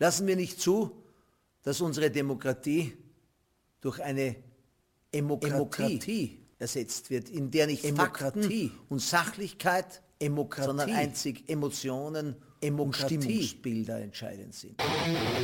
Lassen wir nicht zu, dass unsere Demokratie durch eine Emokratie ersetzt wird, in der nicht Fakten und Sachlichkeit, sondern einzig Emotionen und Stimmungsbilder entscheidend sind.